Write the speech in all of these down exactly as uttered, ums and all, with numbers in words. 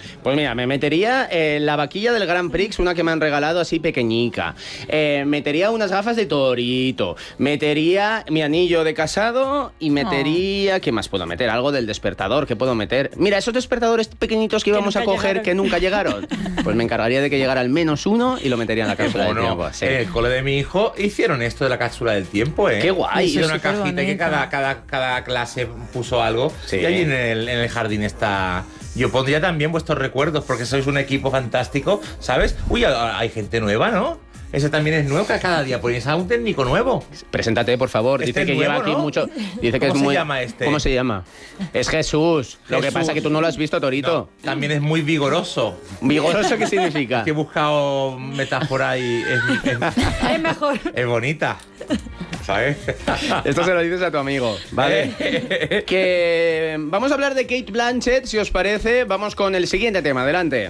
Pues mira, me metería eh, la vaquilla del Grand Prix, una que me han regalado así pequeñica. Eh, metería unas gafas de torito. Metería mi anillo de casado y metería... Oh. ¿Qué más puedo meter? Algo del despertador que puedo meter. Mira, esos despertadores pequeñitos que íbamos a coger llegaron. que nunca llegaron. Pues me encargaría de que llegara al menos uno y lo metería en la cápsula del tiempo. Sí. En el cole de mi hijo hicieron esto de la cápsula del tiempo, ¿eh? ¡Qué guay! Hicieron una cajita bonita. Que cada, cada, cada clase puso algo. Sí. Y ahí en el, en el jardín está... Yo pondría también vuestros recuerdos, porque sois un equipo fantástico, ¿sabes? Uy, hay gente nueva, ¿no? Ese también es nuevo, que cada día ponéis a un técnico nuevo. Preséntate, por favor. Este Dice que nuevo, lleva aquí ¿no? mucho... Dice que ¿Cómo es se muy... llama este? ¿Cómo se llama? Es Jesús. Lo Jesús. que pasa es que tú no lo has visto, Torito. No, también es muy vigoroso. ¿Vigoroso qué significa? Que he buscado metáfora y es, es, es mejor. Es bonita. ¿Sabes? Esto se lo dices a tu amigo, ¿vale? Que vamos a hablar de Cate Blanchett, si os parece. Vamos con el siguiente tema. Adelante.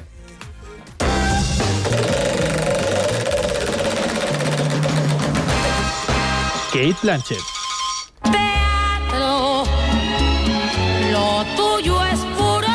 Cate Blanchett. Teatro, lo tuyo es puro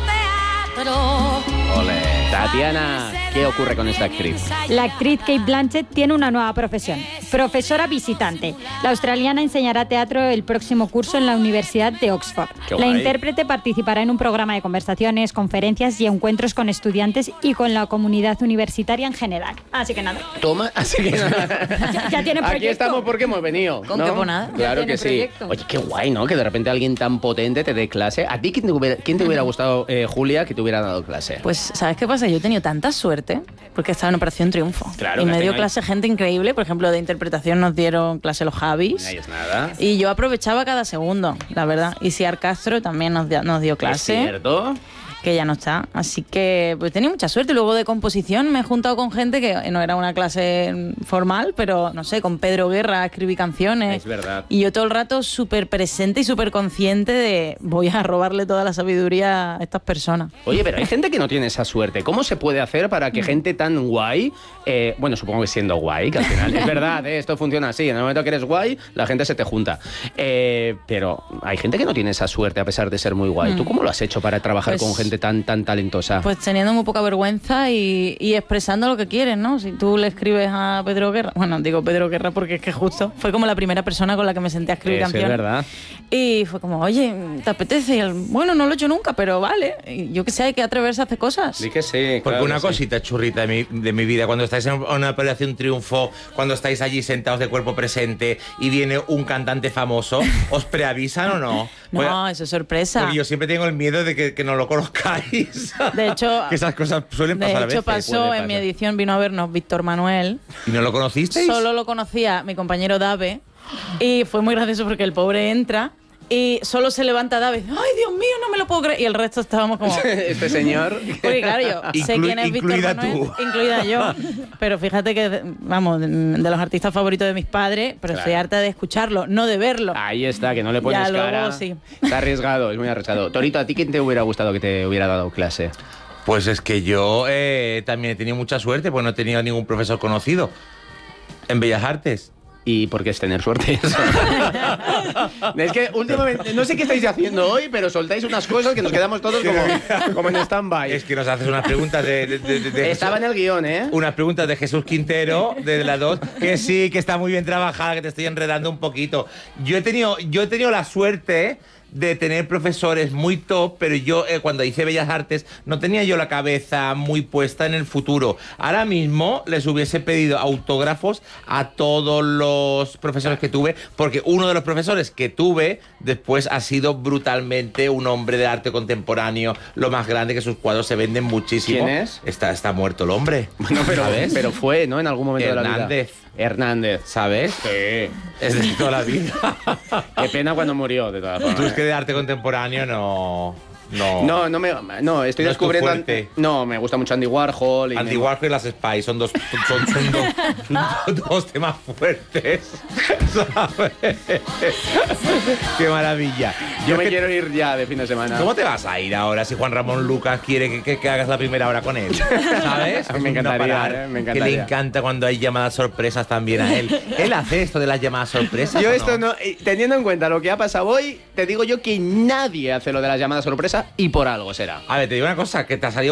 teatro. Ole. Tatiana, ¿qué ocurre con esta actriz? La actriz Cate Blanchett tiene una nueva profesión, profesora visitante. La australiana enseñará teatro el próximo curso en la Universidad de Oxford. Qué la guay. intérprete participará en un programa de conversaciones, conferencias y encuentros con estudiantes y con la comunidad universitaria en general. Así que nada. Toma, así que nada. Ya, ya tiene proyecto. Aquí estamos porque hemos venido. ¿Con ¿no? qué ponada? Ya Claro tiene que sí. proyecto. Oye, qué guay, ¿no? Que de repente alguien tan potente te dé clase. ¿A ti quién te hubiera, quién te hubiera gustado, eh, Julia, que te hubiera dado clase? Pues, ¿sabes qué pasa? Yo he tenido tanta suerte porque estaba en Operación Triunfo. Claro, y que me dio tengáis- clase gente increíble. Por ejemplo, de interpretación nos dieron clase los Javis. Ahí es nada. Y yo aprovechaba cada segundo, la verdad. Y Siar Castro también nos, dio- nos dio ¿Es clase, cierto? que ya no está. Así que pues tenía mucha suerte. Luego de composición me he juntado con gente que no era una clase formal, pero no sé, con Pedro Guerra escribí canciones. Es verdad. Y yo todo el rato súper presente y súper consciente de voy a robarle toda la sabiduría a estas personas. Oye, pero hay gente que no tiene esa suerte. ¿Cómo se puede hacer para que gente tan guay, eh, bueno, supongo que siendo guay, que al final es verdad, ¿eh? Esto funciona así, en el momento que eres guay, la gente se te junta. Eh, pero hay gente que no tiene esa suerte a pesar de ser muy guay. ¿Tú cómo lo has hecho para trabajar Pues- con gente tan, tan talentosa? Pues teniendo muy poca vergüenza y, y expresando lo que quieres, ¿no? Si tú le escribes a Pedro Guerra, bueno, digo Pedro Guerra porque es que justo fue como la primera persona con la que me senté a escribir Eso es canciones. verdad. Y fue como, oye, ¿te apetece? Y él, bueno, no lo he hecho nunca, pero vale. Y yo que sé, hay que atreverse a hacer cosas. Sí que sí. Porque claro una que sí. cosita churrita de mi, de mi vida, cuando estáis en una Operación Triunfo, cuando estáis allí sentados de cuerpo presente y viene un cantante famoso, ¿os preavisan o no? Pues- No, eso es sorpresa. Porque yo siempre tengo el miedo de que, que no lo conozcáis. De hecho, que esas cosas suelen de pasar a hecho veces. pasó puede en mi pasar. edición, vino a vernos Víctor Manuel. ¿Y no lo conocisteis? Solo lo conocía mi compañero Dave. Y fue muy gracioso porque el pobre entra y solo se levanta Dave. ¡Ay, Dios mío, no me lo puedo creer! Y el resto estábamos como... Este señor. Porque claro, yo sé Inclu- quién es Víctor incluida Manuel, tú. incluida yo. Pero fíjate que, vamos, de, de los artistas favoritos de mis padres, pero Claro. estoy harta de escucharlo, no de verlo. Ahí está, que no le pones Ya, luego cara. sí. Está arriesgado, es muy arriesgado. Torito, ¿a ti quién te hubiera gustado que te hubiera dado clase? Pues es que yo eh, también he tenido mucha suerte, pues no he tenido ningún profesor conocido en Bellas Artes. ¿Y por qué es tener suerte eso? Es que últimamente, no sé qué estáis haciendo hoy, pero soltáis unas cosas que nos quedamos todos como, como en stand-by. Es que nos haces unas preguntas de... de- de- de- Estaba en el guión, ¿eh? Unas preguntas de Jesús Quintero, de la dos, que sí, que está muy bien trabajada, que te estoy enredando un poquito. Yo he tenido, yo he tenido la suerte de tener profesores muy top, pero yo eh, cuando hice Bellas Artes no tenía yo la cabeza muy puesta en el futuro. Ahora mismo les hubiese pedido autógrafos a todos los profesores que tuve, porque uno de los profesores que tuve después ha sido brutalmente un hombre de arte contemporáneo, lo más grande, que sus cuadros se venden muchísimo. ¿Quién es? Está, está muerto el hombre. Bueno, pero, ¿Sabes? pero fue, ¿no? En algún momento de la vida. Hernández. Hernández. ¿Sabes? Sí. Es de toda la vida. Qué pena cuando murió, de todas formas. Tú es que de arte contemporáneo no... No, No, no me. No, estoy No es tu descubriendo. fuerte. No, me gusta mucho Andy Warhol. Y Andy me- Warhol y las Spice son dos, son, son dos, son dos, dos temas fuertes. ¿Sabes? Qué maravilla. Yo es me que- quiero ir ya de fin de semana. ¿Cómo te vas a ir ahora si Juan Ramón Lucas quiere que, que- que hagas la primera hora con él? ¿Sabes? A mí me No encantaría, parar. eh, me Que encantaría. le encanta cuando hay llamadas sorpresas también a él. ¿Él hace esto de las llamadas sorpresas? Yo o esto no, eh, teniendo en cuenta lo que ha pasado hoy, te digo yo que nadie hace lo de las llamadas sorpresa y por algo será. A ver, te digo una cosa, que te ha salido